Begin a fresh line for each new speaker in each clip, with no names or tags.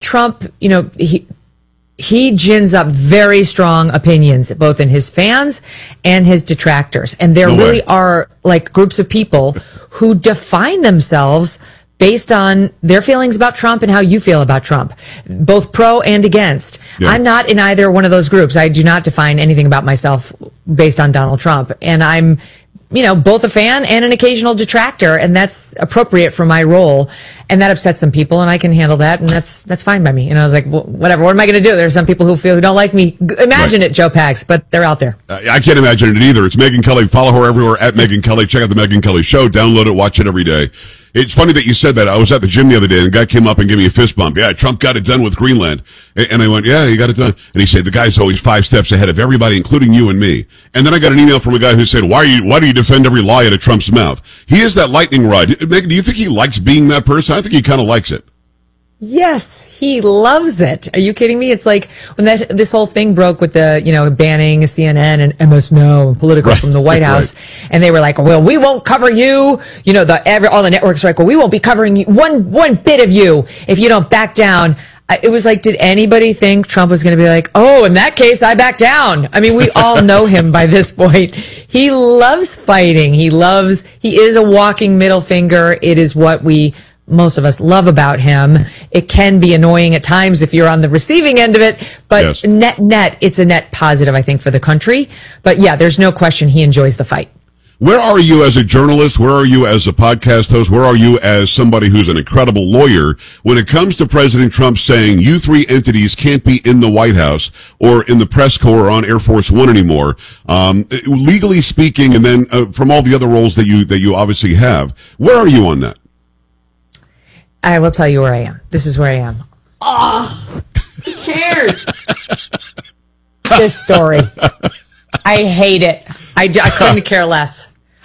Trump, he gins up very strong opinions, both in his fans and his detractors. And there really are like groups of people who define themselves based on their feelings about Trump and how you feel about Trump, both pro and against. Yeah. I'm not in either one of those groups. I do not define anything about myself based on Donald Trump. And I'm, both a fan and an occasional detractor, and that's appropriate for my role. And that upsets some people, and I can handle that, and that's fine by me. And I was like, well, whatever, what am I going to do? There's some people who don't like me. Imagine it, Joe Pags, but they're out there.
I can't imagine it either. It's Megyn Kelly. Follow her everywhere at Megyn Kelly. Check out the Megyn Kelly Show. Download it. Watch it every day. It's funny that you said that. I was at the gym the other day, and a guy came up and gave me a fist bump. Yeah, Trump got it done with Greenland. And I went, yeah, he got it done. And he said, the guy's always 5 steps ahead of everybody, including you and me. And then I got an email from a guy who said, why do you defend every lie out of Trump's mouth? He is that lightning rod. Megyn, do you think he likes being that person? I think he kind of likes it.
Yes, he loves it. Are you kidding me? It's like when this whole thing broke with the, banning CNN and MS Now and Politico from the White House. Right. And they were like, well, we won't cover you. All the networks are like, well, we won't be covering you, one bit of you if you don't back down. It was like, did anybody think Trump was going to be like, oh, in that case, I back down? I mean, we all know him by this point. He loves fighting. He is a walking middle finger. It is what most of us love about him. It can be annoying at times if you're on the receiving end of it, but yes. net, it's a net positive, I think, for the country. But yeah, there's no question he enjoys the fight.
Where are you as a journalist? Where are you as a podcast host? Where are you as somebody who's an incredible lawyer when it comes to President Trump saying you 3 entities can't be in the White House or in the press corps or on Air Force One anymore? Legally speaking, and then from all the other roles that you obviously have, where are you on that?
I will tell you where I am. This is where I am. Oh, who cares? This story. I hate it. I couldn't care less.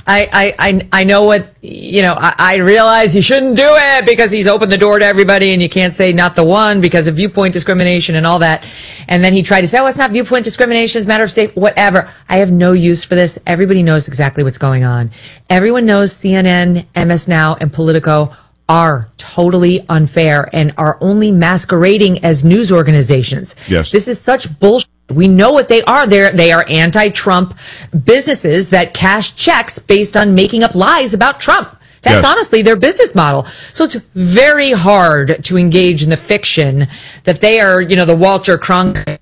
I know what, I realize he shouldn't do it because he's opened the door to everybody and you can't say not the one because of viewpoint discrimination and all that. And then he tried to say, oh, it's not viewpoint discrimination, it's a matter of state, whatever. I have no use for this. Everybody knows exactly what's going on. Everyone knows CNN, MS Now, and Politico are totally unfair and are only masquerading as news organizations.
Yes.
This is such bullshit. We know what they are. They are anti-Trump businesses that cash checks based on making up lies about Trump. That's honestly their business model. So it's very hard to engage in the fiction that they are, the Walter Cronkite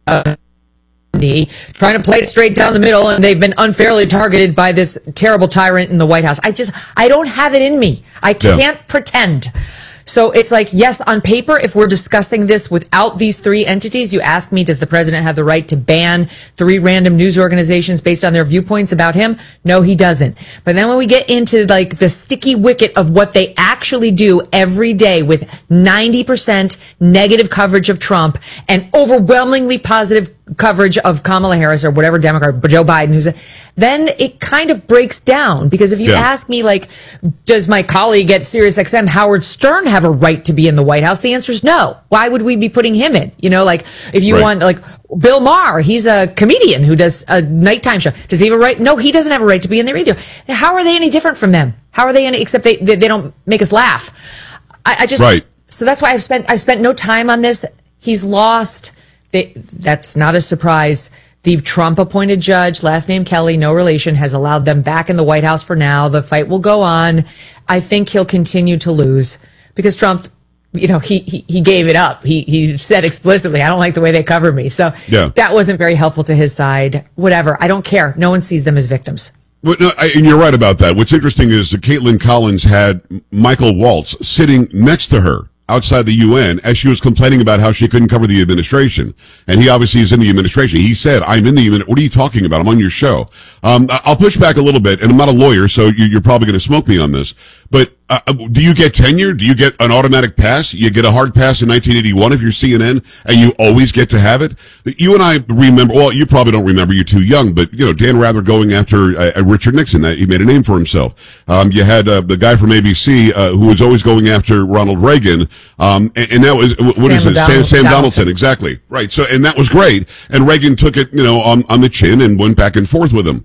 trying to play it straight down the middle, and they've been unfairly targeted by this terrible tyrant in the White House. I don't have it in me. I can't pretend. So it's like, yes, on paper, if we're discussing this without these 3 entities, you ask me, does the president have the right to ban 3 random news organizations based on their viewpoints about him? No, he doesn't. But then when we get into like the sticky wicket of what they actually do every day with 90% negative coverage of Trump and overwhelmingly positive coverage of Kamala Harris or whatever Democrat, Joe Biden, then it kind of breaks down. Because if you ask me, like, does my colleague at SiriusXM, Howard Stern, have a right to be in the White House? The answer is no. Why would we be putting him in? Like, if you want, like, Bill Maher, he's a comedian who does a nighttime show. Does he have a right? No, he doesn't have a right to be in there either. How are they any different from them? How are they any, except they don't make us laugh. So that's why I've spent no time on this. He's lost. That's not a surprise. The Trump-appointed judge, last name Kelly, no relation, has allowed them back in the White House for now. The fight will go on. I think he'll continue to lose because Trump, he gave it up. He said explicitly, I don't like the way they cover me. So that wasn't very helpful to his side. Whatever. I don't care. No one sees them as victims.
Well, no, and you're right about that. What's interesting is that Caitlin Collins had Michael Waltz sitting next to her outside the UN as she was complaining about how she couldn't cover the administration. And he obviously is in the administration. He said, I'm in the administration. What are you talking about? I'm on your show. I'll push back a little bit, and I'm not a lawyer, so you're probably going to smoke me on this. But do you get tenure? Do you get an automatic pass? You get a hard pass in 1981 if you're CNN, and you always get to have it? You and I remember, well, you probably don't remember, you're too young, but, Dan Rather going after Richard Nixon. He made a name for himself. You had the guy from ABC who was always going after Ronald Reagan, and that was, Sam Donaldson, exactly. Right. So, and that was great. And Reagan took it, on the chin and went back and forth with him.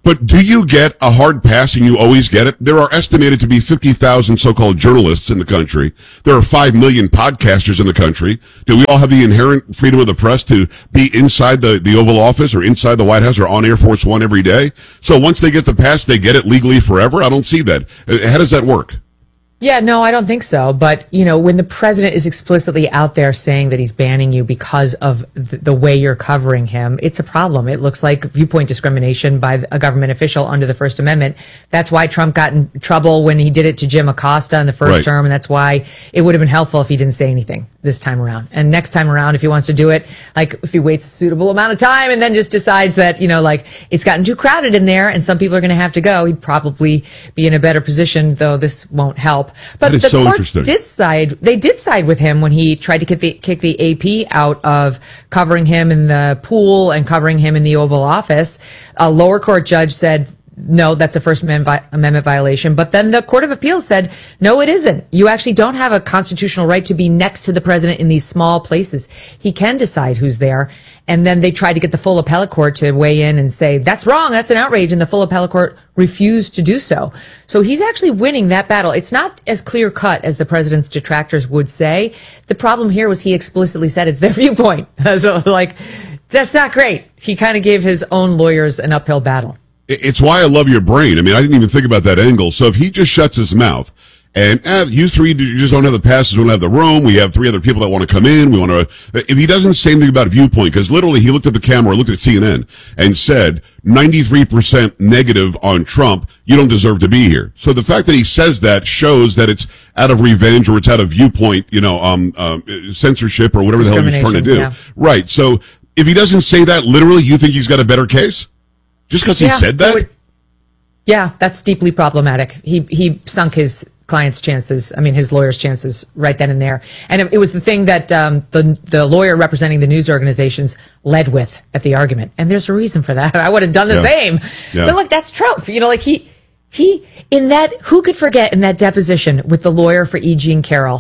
But do you get a hard pass, and you always get it? There are estimated to be 50,000 so-called journalists in the country. There are 5 million podcasters in the country. Do we all have the inherent freedom of the press to be inside the Oval Office or inside the White House or on Air Force One every day? So once they get the pass, they get it legally forever? I don't see that. How does that work?
Yeah, no, I don't think so. But, when the president is explicitly out there saying that he's banning you because of the way you're covering him, it's a problem. It looks like viewpoint discrimination by a government official under the First Amendment. That's why Trump got in trouble when he did it to Jim Acosta in the first term. And that's why it would have been helpful if he didn't say anything this time around. And next time around, if he wants to do it, like if he waits a suitable amount of time and then just decides that, it's gotten too crowded in there and some people are going to have to go, he'd probably be in a better position, though this won't help. But the courts did side with him when he tried to kick the AP out of covering him in the pool and covering him in the Oval Office. A lower court judge said, no, that's a First Amendment violation. But then the Court of Appeals said, no, it isn't. You actually don't have a constitutional right to be next to the president in these small places. He can decide who's there. And then they tried to get the full appellate court to weigh in and say, that's wrong, that's an outrage. And the full appellate court refused to do so. So he's actually winning that battle. It's not as clear cut as the president's detractors would say. The problem here was he explicitly said it's their viewpoint. So that's not great. He kind of gave his own lawyers an uphill battle.
It's why I love your brain. I mean, I didn't even think about that angle. So if he just shuts his mouth and you three just don't have the passes, don't have the room, we have 3 other people that want to come in, if he doesn't say anything about viewpoint, because literally he looked at the camera, looked at CNN and said 93% negative on Trump, you don't deserve to be here. So the fact that he says that shows that it's out of revenge or it's out of viewpoint, censorship or whatever the hell he's trying to do. Yeah. Right. So if he doesn't say that literally, you think he's got a better case? Just because he said that?
That's deeply problematic. He sunk his client's chances, his lawyer's chances right then and there. And it was the thing that the lawyer representing the news organizations led with at the argument. And there's a reason for that. I would have done the same. Yeah. But look, that's Trump. He in that, who could forget in that deposition with the lawyer for E. Jean Carroll,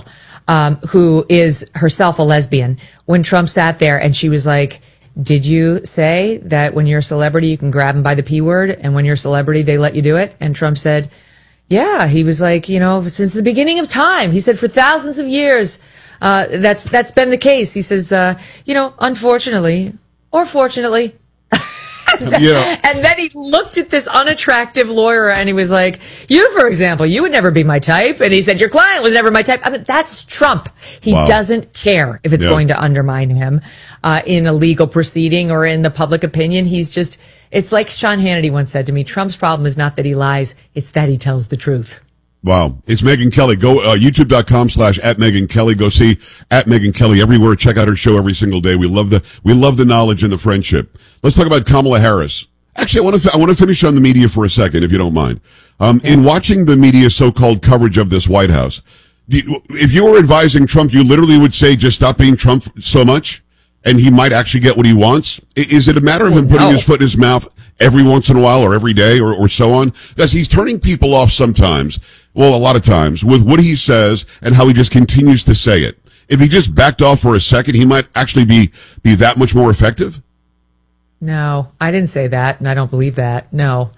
who is herself a lesbian, when Trump sat there and she was like, did you say that when you're a celebrity, you can grab them by the P word, and when you're a celebrity, they let you do it? And Trump said, yeah. He was like, since the beginning of time, he said, for thousands of years, that's been the case. He says, unfortunately or fortunately. And then he looked at this unattractive lawyer and he was like, you, for example, you would never be my type. And he said, your client was never my type. That's Trump. He doesn't care if it's going to undermine him in a legal proceeding or in the public opinion. It's like Sean Hannity once said to me, Trump's problem is not that he lies, it's that he tells the truth.
Wow. It's Megyn Kelly. Go youtube.com/@Megyn Kelly. Go see @Megyn Kelly everywhere. Check out her show every single day. We love the knowledge and the friendship. Let's talk about Kamala Harris. Actually, I want to finish on the media for a second, if you don't mind. In watching the media so-called coverage of this White House, if you were advising Trump, you literally would say, just stop being Trump so much, and he might actually get what he wants. Is it a matter of him putting his foot in his mouth every once in a while or every day or so on? Because he's turning people off sometimes, well, a lot of times, with what he says and how he just continues to say it. If he just backed off for a second, he might actually be that much more effective?
No, I didn't say that, and I don't believe that. No.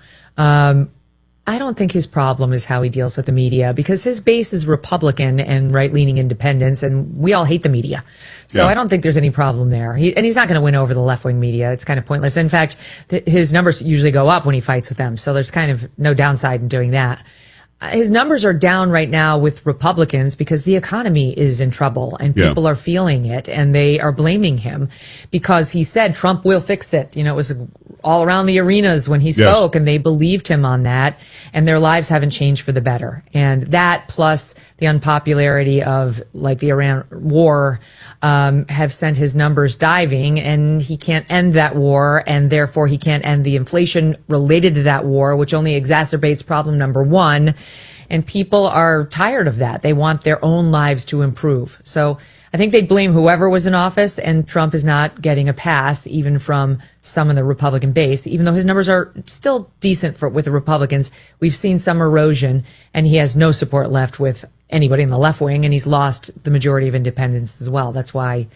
I don't think his problem is how he deals with the media, because his base is Republican and right-leaning independents, and we all hate the media. So I don't think there's any problem there. And he's not going to win over the left-wing media. It's kind of pointless. In fact, his numbers usually go up when he fights with them, so there's kind of no downside in doing that. His numbers are down right now with Republicans because the economy is in trouble and people are feeling it, and they are blaming him because he said Trump will fix it. It was all around the arenas when he spoke, and they believed him on that, and their lives haven't changed for the better. And that, plus the unpopularity of the Iran war, have sent his numbers diving, and he can't end that war, and therefore he can't end the inflation related to that war, which only exacerbates problem number one. And people are tired of that. They want their own lives to improve. So I think they'd blame whoever was in office, and Trump is not getting a pass even from some in the Republican base, even though his numbers are still decent with the Republicans. We've seen some erosion, and he has no support left with anybody in the left wing, and he's lost the majority of independents as well. That's why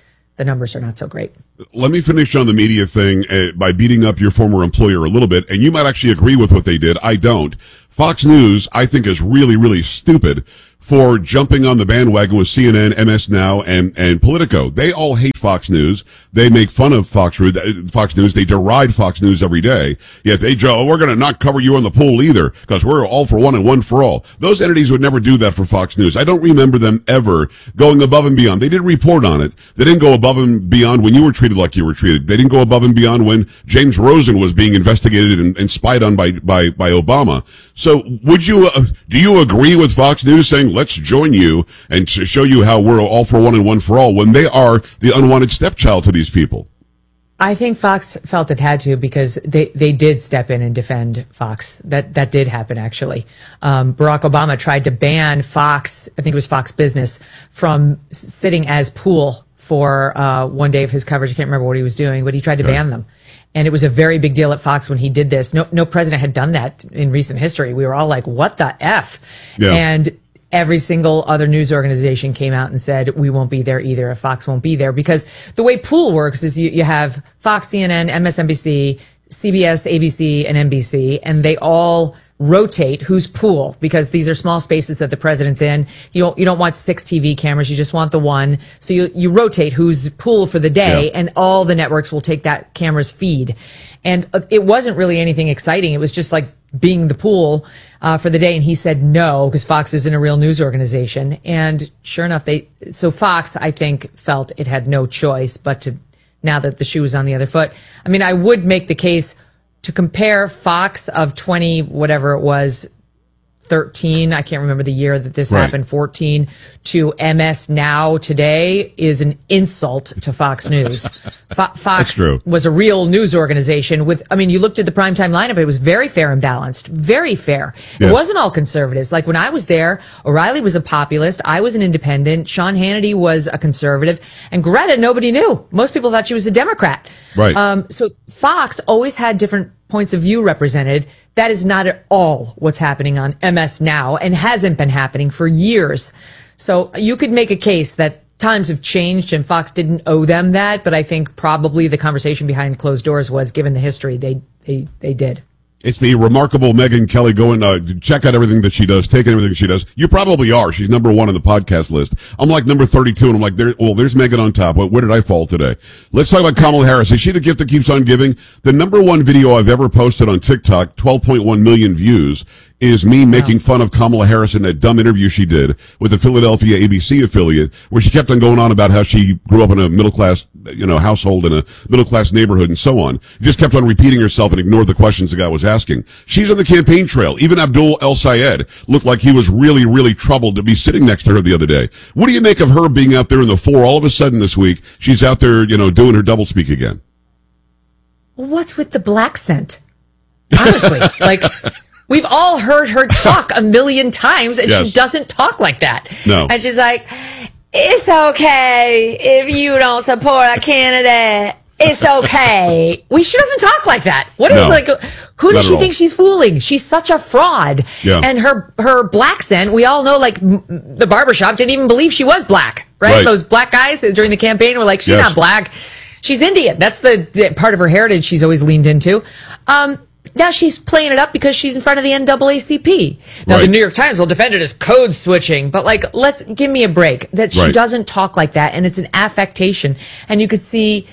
the numbers are not so great.
Let me finish on the media thing by beating up your former employer a little bit, and you might actually agree with what they did. I don't. Fox News, I think, is really, really stupid for jumping on the bandwagon with CNN, MS Now, and Politico. They all hate Fox News. They make fun of Fox News. They deride Fox News every day. Yet they joke, we're going to not cover you on the poll either because we're all for one and one for all. Those entities would never do that for Fox News. I don't remember them ever going above and beyond. They did report on it. They didn't go above and beyond when you were treated like you were treated. They didn't go above and beyond when James Rosen was being investigated and spied on by Obama. So would you, do you agree with Fox News saying, let's join you and show you how we're all for one and one for all when they are the unwanted stepchild to these people?
I think Fox felt it had to because they did step in and defend Fox. That did happen, actually. Barack Obama tried to ban Fox, I think it was Fox Business, from sitting as pool for one day of his coverage. I can't remember what he was doing, but he tried to ban them. And it was a very big deal at Fox when he did this. No president had done that in recent history. We were all like, what the F? Yeah. And every single other news organization came out and said, we won't be there either if Fox won't be there. Because the way pool works is you have Fox, CNN, MSNBC, CBS, ABC, and NBC, and they all rotate who's pool because these are small spaces that the president's in. You don't want 6 TV cameras. You just want the one. So you rotate who's pool for the day, and all the networks will take that camera's feed. And it wasn't really anything exciting. It was just like being the pool for the day. And he said no because Fox isn't a real news organization. And sure enough, so Fox, I think, felt it had no choice but to, now that the shoe was on the other foot. I mean, I would make the case to compare Fox of 20, whatever it was, 13, I can't remember the year that this happened, 14, to MS Now today is an insult to Fox News. Fox was a real news organization with, I mean, you looked at the primetime lineup, it was very fair and balanced, very fair. Yes. It wasn't all conservatives. Like when I was there, O'Reilly was a populist, I was an independent, Sean Hannity was a conservative, and Greta, nobody knew. Most people thought she was a Democrat.
Right.
So Fox always had different points of view represented. That is not at all what's happening on MS Now and hasn't been happening for years. So you could make a case that times have changed and Fox didn't owe them that, but I think probably the conversation behind closed doors was, given the history, they did.
It's the remarkable Megyn Kelly. Go and check out everything that she does, take in everything she does. You probably are. She's number 1 on the podcast list. I'm like number 32, and I'm like, there's Megyn on top. Where did I fall today? Let's talk about Kamala Harris. Is she the gift that keeps on giving? The number 1 video I've ever posted on TikTok, 12.1 million views, is me making fun of Kamala Harris in that dumb interview she did with the Philadelphia ABC affiliate, where she kept on going on about how she grew up in a middle-class, household in a middle-class neighborhood and so on. Just kept on repeating herself and ignored the questions the guy was asking. She's on the campaign trail. Even Abdul El Sayed looked like he was really, really troubled to be sitting next to her the other day. What do you make of her being out there in the 4? All of a sudden this week, she's out there, doing her doublespeak again.
What's with the black scent? Honestly, we've all heard her talk a million times, and she doesn't talk like that. No. And she's like, it's okay if you don't support a candidate. It's okay. She doesn't talk like that. Who does she think she's fooling? She's such a fraud. Yeah. And her black scent, we all know, the barbershop didn't even believe she was black, right? Those black guys during the campaign were like, she's not black. She's Indian. That's the part of her heritage she's always leaned into. Now she's playing it up because she's in front of the NAACP. Now the New York Times will defend it as code switching, but let's give me a break. That she doesn't talk like that, and it's an affectation. And you could see,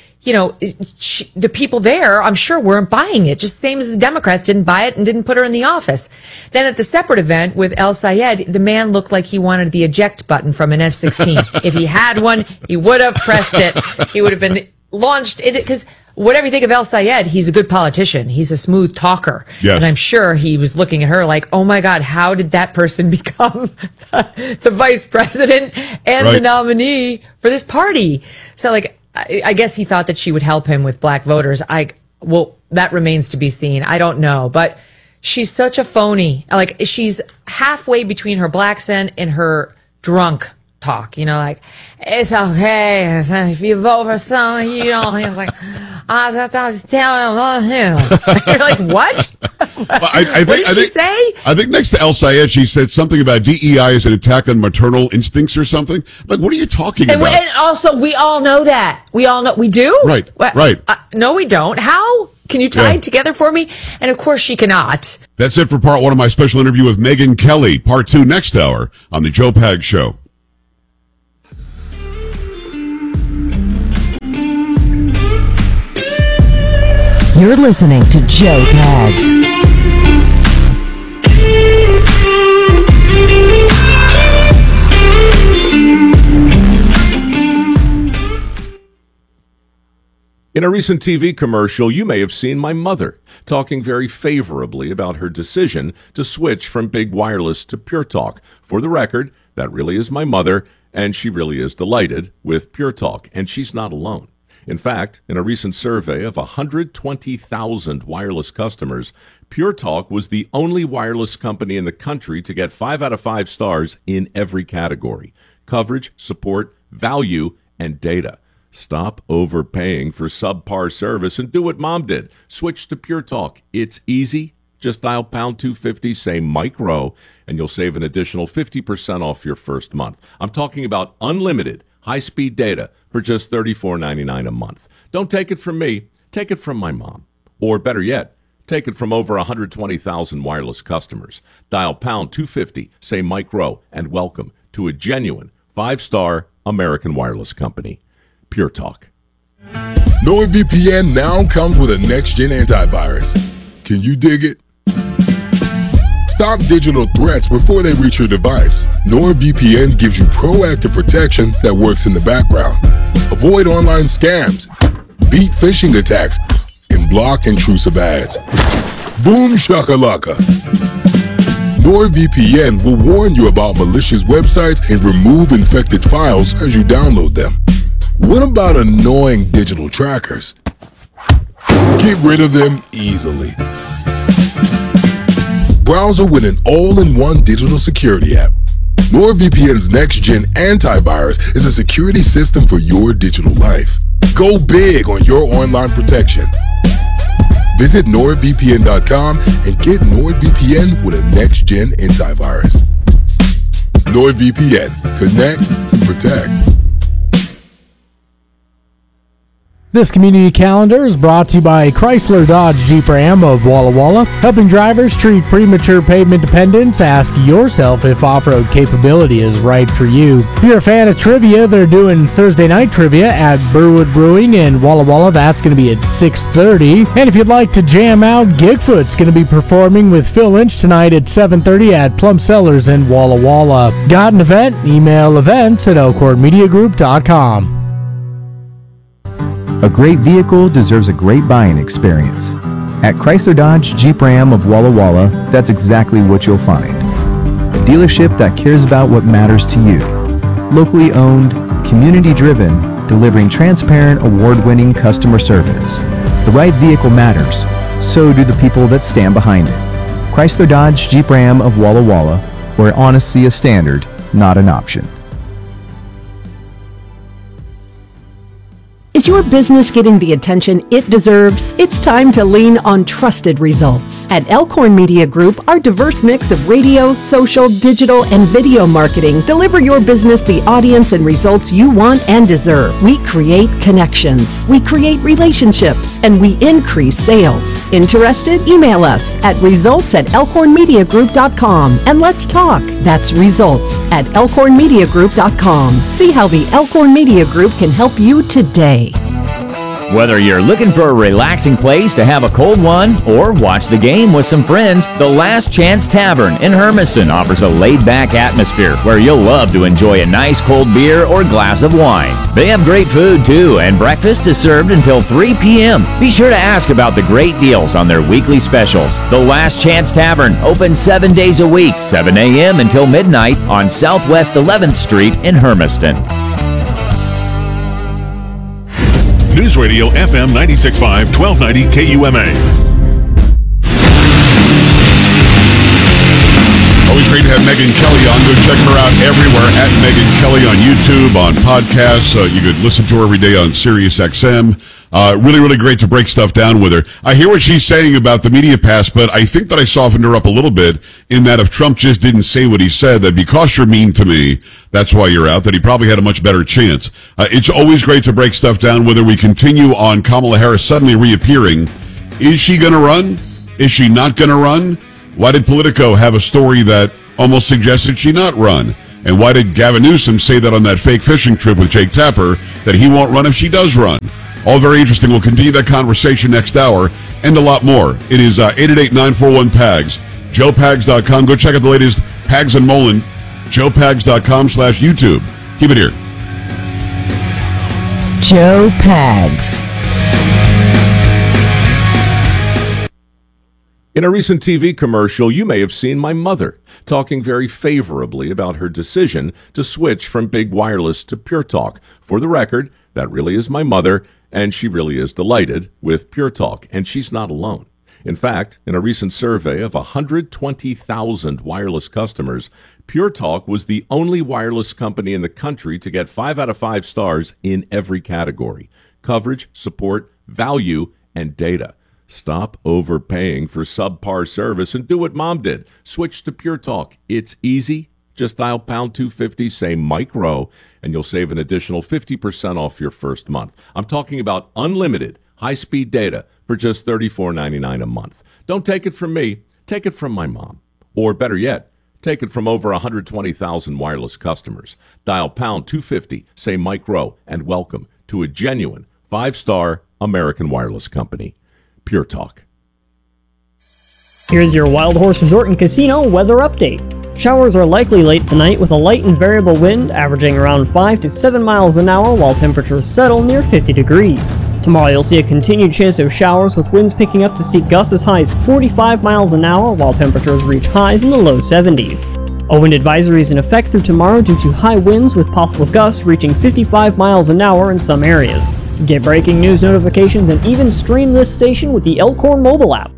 the people there, I'm sure, weren't buying it. Just same as the Democrats didn't buy it and didn't put her in the office. Then at the separate event with El Sayed, the man looked like he wanted the eject button from an F-16. If he had one, he would have pressed it. He would have been launched in it because. Whatever you think of El Sayed, he's a good politician. He's a smooth talker. Yes. And I'm sure he was looking at her like, oh my God, how did that person become the vice president and the nominee for this party? So I guess he thought that she would help him with black voters. That remains to be seen. I don't know, but she's such a phony. She's halfway between her black scent and her drunk talk, it's okay if you vote for someone, he's like, I was telling him. You're like, what?
I
What did she say?
I think next to El Sayed, she said something about DEI is an attack on maternal instincts or something. Like, what are you talking about?
And also, we all know that. We all know. We do?
Right, right.
No, we don't. How? Can you tie it together for me? And of course, she cannot.
That's it for part one of my special interview with Megyn Kelly. Part two next hour on the Joe Pags Show.
You're listening to Joe Pags.
In a recent TV commercial, you may have seen my mother talking very favorably about her decision to switch from Big Wireless to Pure Talk. For the record, that really is my mother, and she really is delighted with Pure Talk, and she's not alone. In fact, in a recent survey of 120,000 wireless customers, Pure Talk was the only wireless company in the country to get 5 out of 5 stars in every category: coverage, support, value, and data. Stop overpaying for subpar service and do what Mom did. Switch to Pure Talk. It's easy. Just dial pound 250, say Mike Rowe, and you'll save an additional 50% off your first month. I'm talking about unlimited high-speed data for just $34.99 a month. Don't take it from me. Take it from my mom. Or better yet, take it from over 120,000 wireless customers. Dial pound 250, say Mike Rowe, and welcome to a genuine 5-star American wireless company. Pure Talk.
NordVPN now comes with a next-gen antivirus. Can you dig it? Stop digital threats before they reach your device. NordVPN gives you proactive protection that works in the background. Avoid online scams, beat phishing attacks, and block intrusive ads. Boom shakalaka. NordVPN will warn you about malicious websites and remove infected files as you download them. What about annoying digital trackers? Get rid of them easily. Browser with an all-in-one digital security app. NordVPN's next-gen antivirus is a security system for your digital life. Go big on your online protection. Visit NordVPN.com and get NordVPN with a next-gen antivirus. NordVPN. Connect and protect.
This community calendar is brought to you by Chrysler Dodge Jeep Ram of Walla Walla. Helping drivers treat premature pavement dependence, ask yourself if off-road capability is right for you. If you're a fan of trivia, they're doing Thursday night trivia at Burwood Brewing in Walla Walla. That's going to be at 6:30. And if you'd like to jam out, Gigfoot's going to be performing with Phil Lynch tonight at 7:30 at Plum Cellars in Walla Walla. Got an event? Email events@elkhornmediagroup.com.
A great vehicle deserves a great buying experience. At Chrysler Dodge Jeep Ram of Walla Walla, that's exactly what you'll find. A dealership that cares about what matters to you. Locally owned, community-driven, delivering transparent, award-winning customer service. The right vehicle matters. So do the people that stand behind it. Chrysler Dodge Jeep Ram of Walla Walla, where honesty is standard, not an option.
Is your business getting the attention it deserves? It's time to lean on trusted results. At Elkhorn Media Group, our diverse mix of radio, social, digital, and video marketing deliver your business the audience and results you want and deserve. We create connections, we create relationships, and we increase sales. Interested? Email us at results@elkhornmediagroup.com and let's talk. That's results@elkhornmediagroup.com. See how the Elkhorn Media Group can help you today.
Whether you're looking for a relaxing place to have a cold one or watch the game with some friends, the Last Chance Tavern in Hermiston offers a laid-back atmosphere where you'll love to enjoy a nice cold beer or glass of wine. They have great food, too, and breakfast is served until 3 p.m. Be sure to ask about the great deals on their weekly specials. The Last Chance Tavern, open 7 days a week, 7 a.m. until midnight on Southwest 11th Street in Hermiston.
News Radio FM 96.5, 1290 KUMA.
Always great to have Megyn Kelly on. Go check her out everywhere at Megyn Kelly on YouTube, on podcasts. You could listen to her every day on Sirius XM. Really, really great to break stuff down with her. I hear what she's saying about the media pass, but I think that I softened her up a little bit in that if Trump just didn't say what he said, that because you're mean to me, that's why you're out, that he probably had a much better chance. It's always great to break stuff down, whether we continue on Kamala Harris suddenly reappearing. Is she going to run? Is she not going to run? Why did Politico have a story that almost suggested she not run? And why did Gavin Newsom say that on that fake fishing trip with Jake Tapper that he won't run if she does run? All very interesting. We'll continue that conversation next hour and a lot more. It is 888-941-PAGS. JoePags.com. Go check out the latest Pags and Mullen. JoePags.com/YouTube. Keep it here.
Joe Pags.
In a recent TV commercial, you may have seen my mother talking very favorably about her decision to switch from big wireless to Pure Talk. For the record, that really is my mother, and she really is delighted with Pure Talk, and she's not alone. In fact, in a recent survey of 120,000 wireless customers, Pure Talk was the only wireless company in the country to get 5 out of 5 stars in every category: coverage, support, value, and data. Stop overpaying for subpar service and do what Mom did. Switch to Pure Talk. It's easy. Just dial pound 250, say Mike Rowe, and you'll save an additional 50% off your first month. I'm talking about unlimited high-speed data for just $34.99 a month. Don't take it from me. Take it from my mom. Or better yet, take it from over 120,000 wireless customers. Dial pound 250, say Mike Rowe, and welcome to a genuine 5-star American wireless company. Pure Talk.
Here's your Wild Horse Resort and Casino weather update. Showers are likely late tonight with a light and variable wind averaging around 5 to 7 miles an hour while temperatures settle near 50 degrees. Tomorrow you'll see a continued chance of showers with winds picking up to see gusts as high as 45 miles an hour while temperatures reach highs in the low 70s. A wind advisory is in effect through tomorrow due to high winds with possible gusts reaching 55 miles an hour in some areas. Get breaking news notifications and even stream this station with the Elkhorn mobile app.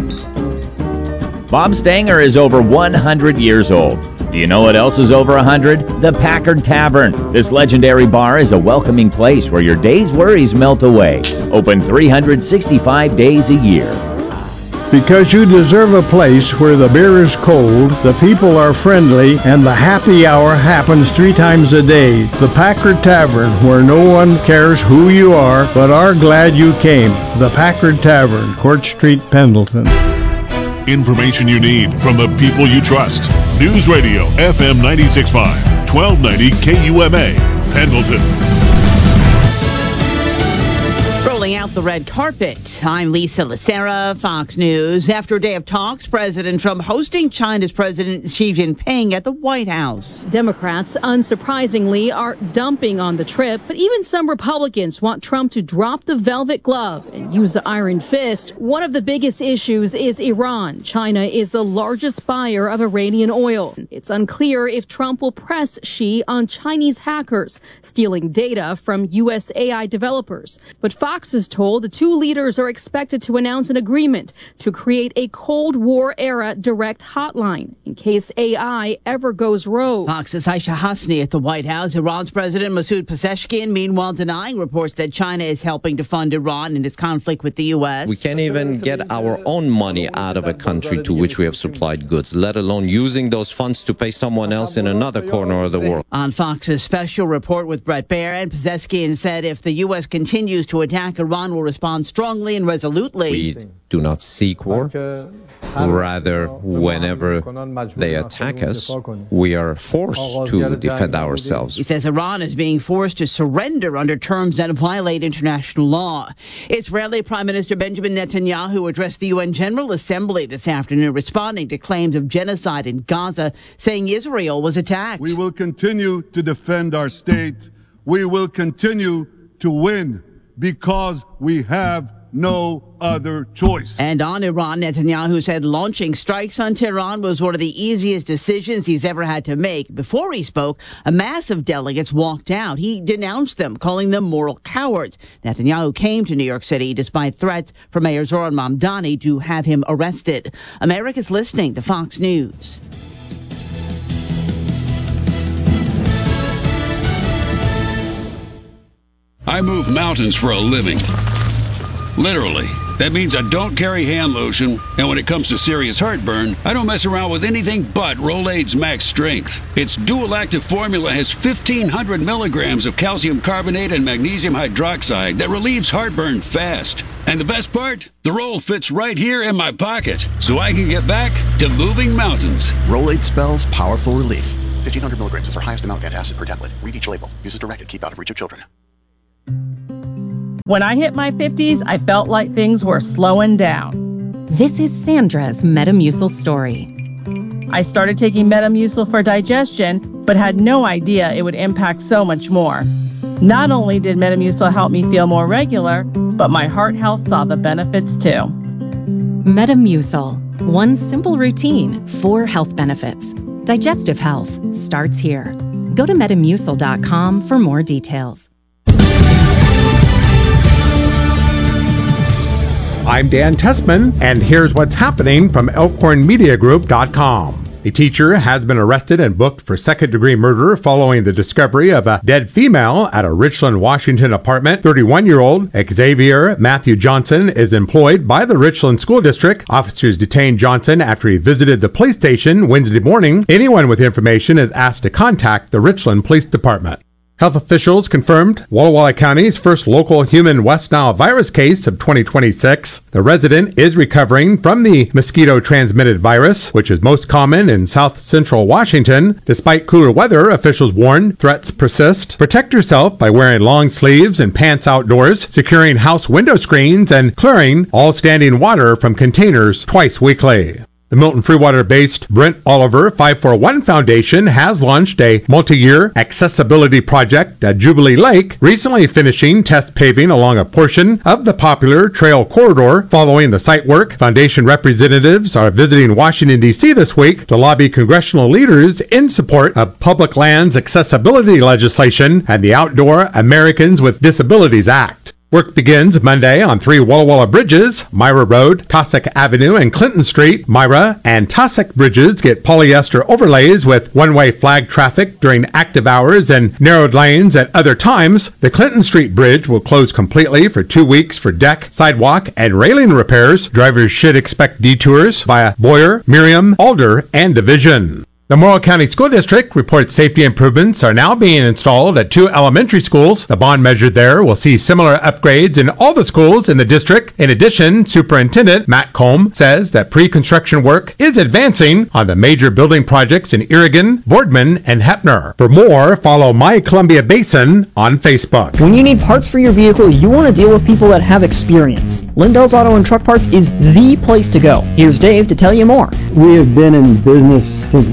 Bob Stanger is over 100 years old. Do you know what else is over 100? The Packard Tavern. This legendary bar is a welcoming place where your day's worries melt away. Open 365 days a year.
Because you deserve a place where the beer is cold, the people are friendly, and the happy hour happens 3 times a day. The Packard Tavern, where no one cares who you are, but are glad you came. The Packard Tavern, Court Street, Pendleton.
Information you need from the people you trust. News Radio, FM 96.5, 1290 KUMA, Pendleton.
Rolling out the red carpet. I'm Lisa Lacera, Fox News. After a day of talks, President Trump hosting China's President Xi Jinping at the White House.
Democrats, unsurprisingly, are dumping on the trip, but even some Republicans want Trump to drop the velvet glove and use the iron fist. One of the biggest issues is Iran. China is the largest buyer of Iranian oil. It's unclear if Trump will press Xi on Chinese hackers stealing data from U.S. AI developers. But Fox is told the two leaders are expected to announce an agreement to create a Cold War-era direct hotline in case AI ever goes rogue.
Fox's Aisha Hasni at the White House. Iran's President Masoud Pezeshkian, meanwhile, denying reports that China is helping to fund Iran in its conflict with the U.S.
We can't even get our own money out of a country to which we have supplied goods, let alone using those funds to pay someone else in another corner of the world.
On Fox's special report with Brett Baer, Pezeshkian said if the U.S. continues to attack, Iran will respond strongly and resolutely.
We do not seek war. Rather, whenever they attack us, we are forced to defend ourselves.
He says Iran is being forced to surrender under terms that violate international law. Israeli Prime Minister Benjamin Netanyahu addressed the UN General Assembly this afternoon, responding to claims of genocide in Gaza, saying Israel was attacked.
We will continue to defend our state. We will continue to win because we have no other choice.
And on Iran, Netanyahu said launching strikes on Tehran was one of the easiest decisions he's ever had to make. Before he spoke, a mass of delegates walked out. He denounced them, calling them moral cowards. Netanyahu came to New York City despite threats from Mayor Zoran Mamdani to have him arrested. America's listening to Fox News.
I move mountains for a living. Literally. That means I don't carry hand lotion, and when it comes to serious heartburn, I don't mess around with anything but Rolaids Max Strength. Its dual-active formula has 1,500 milligrams of calcium carbonate and magnesium hydroxide that relieves heartburn fast. And the best part? The roll fits right here in my pocket, so I can get back to moving mountains.
Rolaids spells powerful relief. 1,500 milligrams is our highest amount of antacid per tablet. Read each label. Use as directed. Keep out of reach of children.
When I hit my 50s, I felt like things were slowing down.
This is Sandra's Metamucil story.
I started taking Metamucil for digestion, but had no idea it would impact so much more. Not only did Metamucil help me feel more regular, but my heart health saw the benefits too.
Metamucil. One simple routine, 4 health benefits. Digestive health starts here. Go to Metamucil.com for more details.
I'm Dan Tessman, and here's what's happening from ElkhornMediaGroup.com. A teacher has been arrested and booked for second-degree murder following the discovery of a dead female at a Richland, Washington apartment. 31-year-old Xavier Matthew Johnson is employed by the Richland School District. Officers detained Johnson after he visited the police station Wednesday morning. Anyone with information is asked to contact the Richland Police Department. Health officials confirmed Walla Walla County's first local human West Nile virus case of 2026. The resident is recovering from the mosquito-transmitted virus, which is most common in south-central Washington. Despite cooler weather, officials warn threats persist. Protect yourself by wearing long sleeves and pants outdoors, securing house window screens, and clearing all standing water from containers twice weekly. The Milton Freewater-based Brent Oliver 541 Foundation has launched a multi-year accessibility project at Jubilee Lake, recently finishing test paving along a portion of the popular trail corridor. Following the site work, Foundation representatives are visiting Washington, D.C. this week to lobby congressional leaders in support of public lands accessibility legislation and the Outdoor Americans with Disabilities Act. Work begins Monday on 3 Walla Walla bridges, Myra Road, Tossack Avenue, and Clinton Street. Myra and Tossack bridges get polyester overlays with one-way flag traffic during active hours and narrowed lanes at other times. The Clinton Street bridge will close completely for 2 weeks for deck, sidewalk, and railing repairs. Drivers should expect detours via Boyer, Miriam, Alder, and Division. The Morrow County School District reports safety improvements are now being installed at 2 elementary schools. The bond measure there will see similar upgrades in all the schools in the district. In addition, Superintendent Matt Combe says that pre-construction work is advancing on the major building projects in Irrigan, Boardman, and Heppner. For more, follow My Columbia Basin on Facebook.
When you need parts for your vehicle, you want to deal with people that have experience. Lindell's Auto and Truck Parts is the place to go. Here's Dave to tell you more.
We have been in business since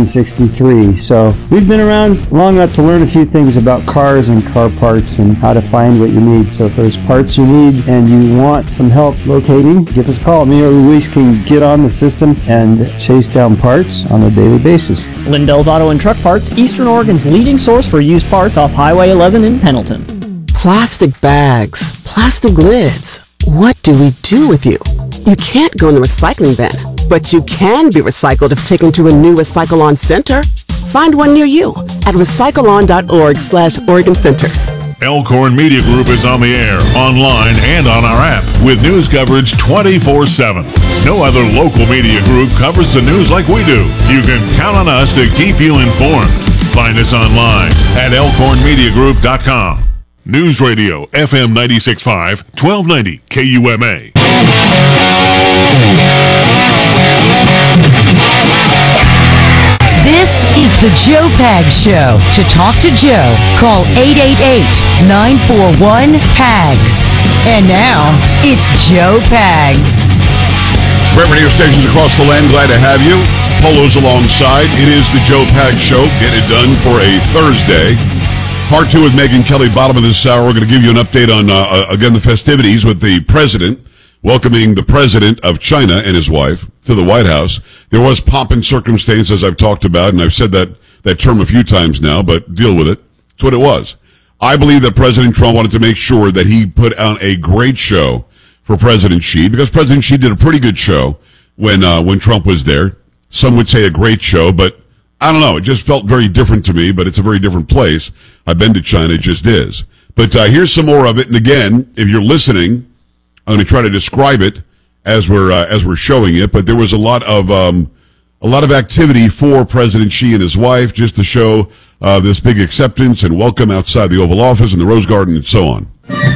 1963, so we've been around long enough to learn a few things about cars and car parts and how to find what you need. So if there's parts you need and you want some help locating, give us a call. Me or Luis can get on the system and chase down parts on a daily basis.
Lindell's Auto and Truck Parts, Eastern Oregon's leading source for used parts off Highway 11 in Pendleton.
Plastic bags, plastic lids. What do we do with you? You can't go in the recycling bin, but you can be recycled if taken to a new Recycle-On center. Find one near you at recycleon.org/Oregon Centers.
Elkhorn Media Group is on the air, online, and on our app with news coverage 24/7. No other local media group covers the news like we do. You can count on us to keep you informed. Find us online at elkhornmediagroup.com. News Radio, FM 96.5, 1290 KUMA.
This is the Joe Pags Show. To talk to Joe, call 888-941-PAGS. And now, it's Joe Pags.
Great radio stations across the land, glad to have you. Polo's alongside. It is the Joe Pags Show. Get it done for a Thursday. Part 2 with Megyn Kelly. Bottom of this hour, we're going to give you an update on, again, the festivities with the president welcoming the president of China and his wife to the White House. There was pomp and circumstance, as I've talked about, and I've said that term a few times now, but deal with it. It's what it was. I believe that President Trump wanted to make sure that he put on a great show for President Xi, because President Xi did a pretty good show when Trump was there. Some would say a great show, but I don't know. It just felt very different to me, but it's a very different place. I've been to China. It just is. But here's some more of it. And again, if you're listening, I'm going to try to describe it as we're showing it, but there was a lot of activity for President Xi and his wife just to show this big acceptance and welcome outside the Oval Office and the Rose Garden and so on.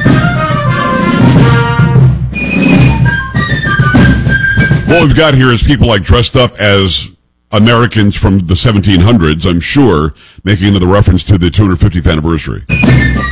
What we've got here is people like dressed up as Americans from the 1700s, I'm sure, making another reference to the 250th anniversary.